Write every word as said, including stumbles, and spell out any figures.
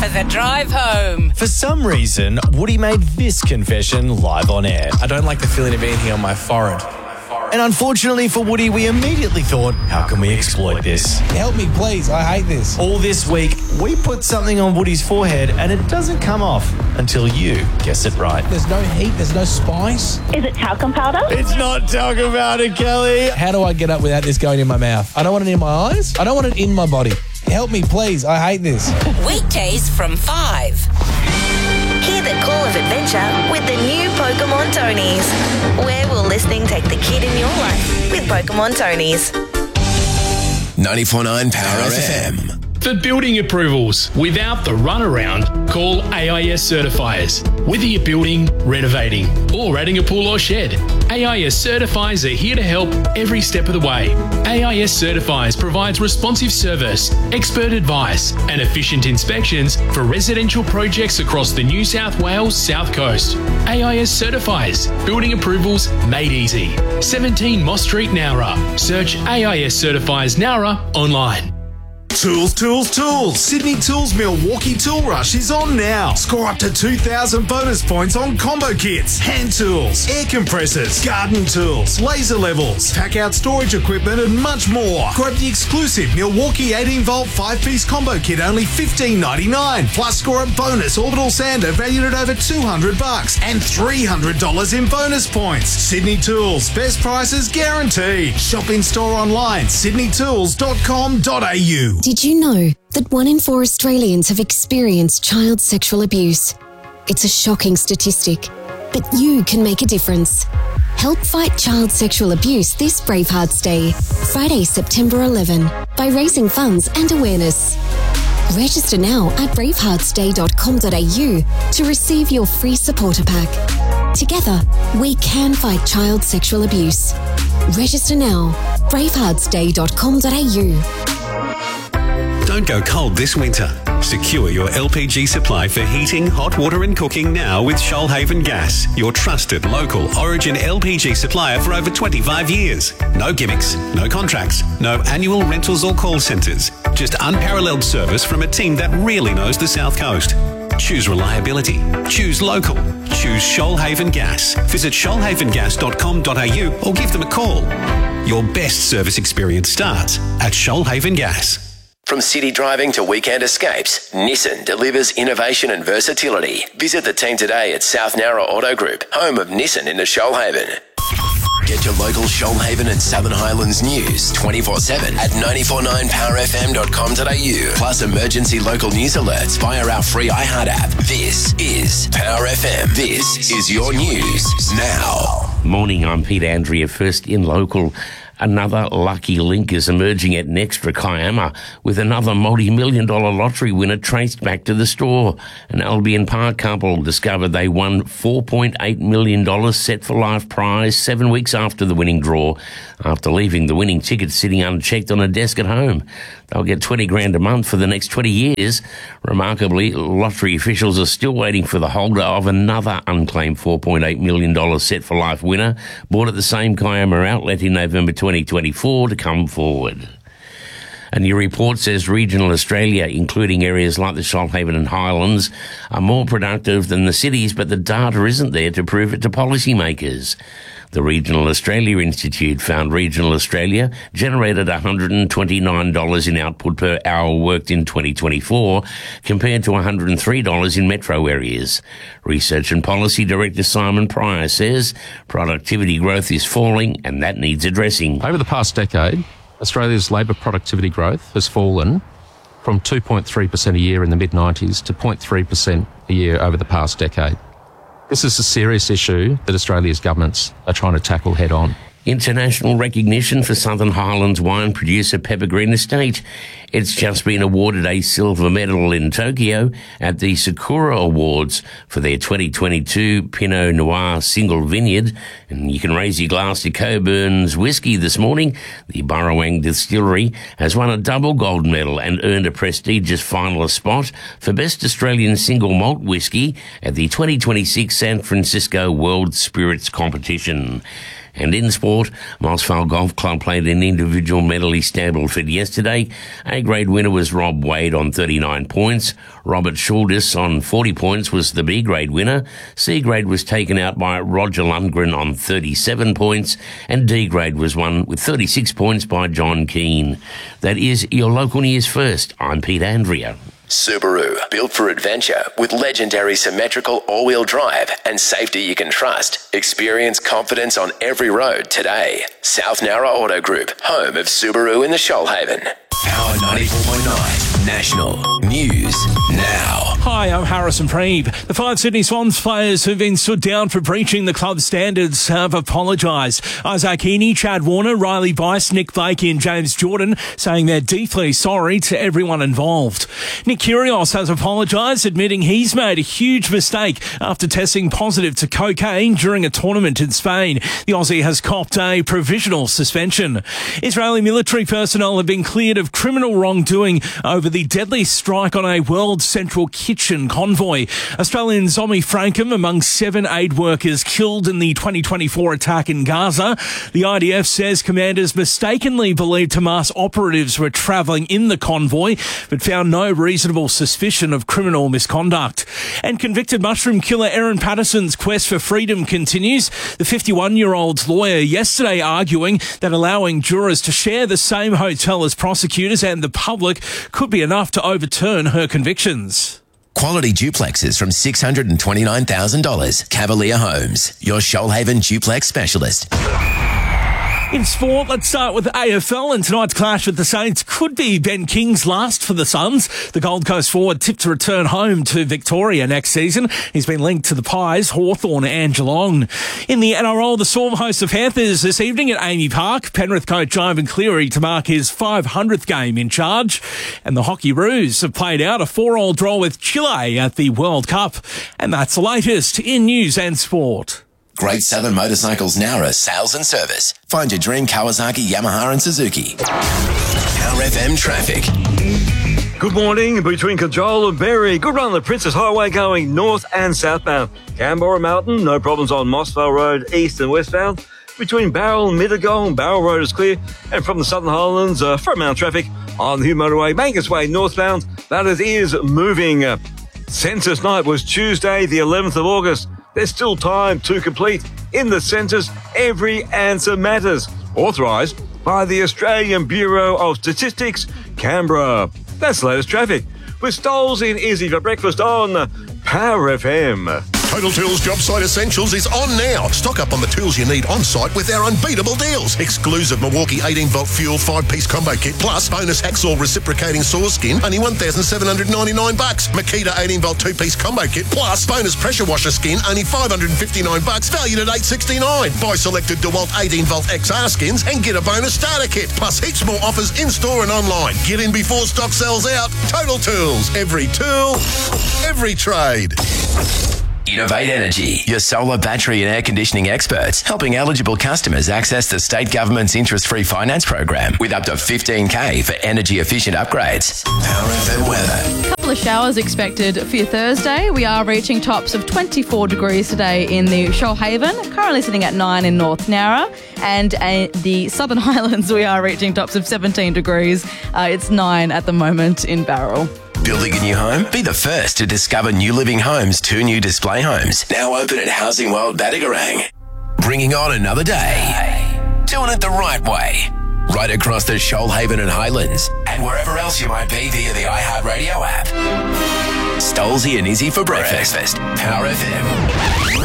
The Drive Home. For some reason, Woody made this confession live on air. I don't like the feeling of being here on my forehead. And unfortunately for Woody, we immediately thought, how can we exploit this? Help me, please. I hate this. All this week, we put something on Woody's forehead and it doesn't come off until you guess it right. There's no heat. There's no spice. Is it talcum powder? It's not talcum powder, Kelly. How do I get up without this going in my mouth? I don't want it in my eyes. I don't want it in my body. Help me, please. I hate this. Weekdays from five. Hear the call of adventure with the new Pokemon Tonys. Where will listening take the kid in your life with Pokemon Tonys? ninety-four point nine Power F M. For building approvals without the runaround, call A I S Certifiers. Whether you're building, renovating, or adding a pool or shed, A I S Certifiers are here to help every step of the way. A I S Certifiers provides responsive service, expert advice, and efficient inspections for residential projects across the New South Wales South Coast. A I S Certifiers, building approvals made easy. seventeen Moss Street, Nowra. Search A I S Certifiers Nowra online. Tools, tools, tools. Sydney Tools Milwaukee Tool Rush is on now. Score up to two thousand bonus points on combo kits, hand tools, air compressors, garden tools, laser levels, pack out storage equipment and much more. Grab the exclusive Milwaukee eighteen volt five piece combo kit, only fifteen ninety-nine. Plus score a bonus orbital sander valued at over two hundred bucks and three hundred dollars in bonus points. Sydney Tools, best prices guaranteed. Shop in store online, sydney tools dot com dot a u. Did you know that one in four Australians have experienced child sexual abuse? It's a shocking statistic, but you can make a difference. Help fight child sexual abuse this Bravehearts Day, Friday, September eleventh, by raising funds and awareness. Register now at bravehearts day dot com dot a u to receive your free supporter pack. Together, we can fight child sexual abuse. Register now, bravehearts day dot com dot a u. Don't go cold this winter. Secure your L P G supply for heating, hot water and cooking now with Shoalhaven Gas, your trusted local Origin L P G supplier for over twenty-five years. No gimmicks, no contracts, no annual rentals or call centres. Just unparalleled service from a team that really knows the South Coast. Choose reliability. Choose local. Choose Shoalhaven Gas. Visit shoalhaven gas dot com dot a u or give them a call. Your best service experience starts at Shoalhaven Gas. From city driving to weekend escapes, Nissan delivers innovation and versatility. Visit the team today at South Nowra Auto Group, home of Nissan in the Shoalhaven. Get your local Shoalhaven and Southern Highlands news twenty-four seven at nine four nine power f m dot com dot a u. Plus emergency local news alerts via our free iHeart app. This is Power F M. This is your news now. Morning, I'm Pete Andrea. First in local. Another lucky link is emerging at Next for Kiama, with another multi-million dollar lottery winner traced back to the store. An Albion Park couple discovered they won four point eight million dollars set for life prize seven weeks after the winning draw, after leaving the winning ticket sitting unchecked on a desk at home. They'll get twenty grand a month for the next twenty years. Remarkably, lottery officials are still waiting for the holder of another unclaimed four point eight million dollars set for life winner, bought at the same Kiama outlet in November twenty twenty-four, to come forward. A new report says regional Australia, including areas like the Shoalhaven and Highlands, are more productive than the cities, but the data isn't there to prove it to policymakers. The Regional Australia Institute found regional Australia generated one hundred twenty-nine dollars in output per hour worked in twenty twenty-four, compared to one hundred three dollars in metro areas. Research and Policy Director Simon Pryor says productivity growth is falling and that needs addressing. Over the past decade, Australia's labour productivity growth has fallen from two point three percent a year in the mid nineties to zero point three percent a year over the past decade. This is a serious issue that Australia's governments are trying to tackle head on. International recognition for Southern Highlands wine producer Pepper Green Estate. It's just been awarded a silver medal in Tokyo at the Sakura Awards for their twenty twenty-two Pinot Noir single vineyard. And you can raise your glass to Coburn's whiskey this morning. The Burrawang Distillery has won a double gold medal and earned a prestigious finalist spot for Best Australian Single Malt Whiskey at the twenty twenty-six San Francisco World Spirits Competition. And in sport, Mossvale Golf Club played an individual medalist Stableford yesterday. A-grade winner was Rob Wade on thirty-nine points. Robert Schuldis on forty points was the B-grade winner. C-grade was taken out by Roger Lundgren on thirty-seven points. And D-grade was won with thirty-six points by John Keane. That is your local news first. I'm Pete Andrea. Subaru, built for adventure with legendary symmetrical all-wheel drive and safety you can trust. Experience confidence on every road today. South Nowra Auto Group, home of Subaru in the Shoalhaven. Power ninety-four point nine, National News Now. Hi, I'm Harrison Preeb. The five Sydney Swans players who've been stood down for breaching the club's standards have apologised. Isaac Heaney, Chad Warner, Riley Bice, Nick Blakey and James Jordan saying they're deeply sorry to everyone involved. Nick Kyrgios has apologised, admitting he's made a huge mistake after testing positive to cocaine during a tournament in Spain. The Aussie has copped a provisional suspension. Israeli military personnel have been cleared of criminal wrongdoing over the deadly strike on a World Central Kitchen convoy. Australian Zomi Frankham among seven aid workers killed in the twenty twenty-four attack in Gaza. The I D F says commanders mistakenly believed Hamas operatives were travelling in the convoy, but found no reasonable suspicion of criminal misconduct. And convicted mushroom killer Erin Patterson's quest for freedom continues. The fifty-one-year-old lawyer yesterday arguing that allowing jurors to share the same hotel as prosecutors and the public could be enough to overturn her convictions. Quality duplexes from six hundred twenty-nine thousand dollars. Cavalier Homes, your Shoalhaven duplex specialist. In sport, let's start with the A F L, and tonight's clash with the Saints could be Ben King's last for the Suns. The Gold Coast forward tipped to return home to Victoria next season. He's been linked to the Pies, Hawthorn and Geelong. In the N R L, the Storm host the Panthers this evening at Amy Park. Penrith coach Ivan Cleary to mark his five hundredth game in charge. And the Hockey Roos have played out a four-all draw with Chile at the World Cup. And that's the latest in news and sport. Great Southern Motorcycles Nowra sales and service. Find your dream Kawasaki, Yamaha and Suzuki. Power F M traffic. Good morning. Between Cajole and Berry, good run on the Princess Highway going north and southbound. Canberra Mountain, no problems on Mossvale Road east and westbound. Between Barrel and Middagong and Barrel Road is clear. And from the Southern Highlands, uh, front mount traffic on the Hume Motorway, Mangus Way northbound. That is, is moving. Uh, census night was Tuesday, the eleventh of August. There's still time to complete. In the census, every answer matters. Authorised by the Australian Bureau of Statistics, Canberra. That's the latest traffic. With Stoles in Izzy for breakfast on Power F M. Total Tools Job Site Essentials is on now. Stock up on the tools you need on site with our unbeatable deals. Exclusive Milwaukee eighteen volt fuel five-piece combo kit plus bonus Hacksaw reciprocating saw skin, only one thousand seven hundred ninety-nine bucks. Makita eighteen volt two-piece combo kit plus bonus pressure washer skin, only five hundred fifty-nine bucks, valued at eight hundred sixty-nine. Buy selected DeWalt eighteen volt X R skins and get a bonus starter kit plus heaps more offers in-store and online. Get in before stock sells out. Total Tools. Every tool, every trade. Innovate Energy, your solar, battery and air conditioning experts, helping eligible customers access the state government's interest-free finance program with up to fifteen K for energy-efficient upgrades. Power F M weather. A couple of showers expected for your Thursday. We are reaching tops of twenty-four degrees today in the Shoalhaven, currently sitting at nine in North Nowra, and uh, the Southern Highlands we are reaching tops of seventeen degrees. Uh, it's nine at the moment in Barrel. Building a new home? Be the first to discover New Living Homes' two new display homes, now open at Housing World Battigarang. Bringing on another day. Doing it the right way. Right across the Shoalhaven and Highlands, and wherever else you might be via the iHeartRadio app. Stolzy and Izzy for breakfast. Power F M.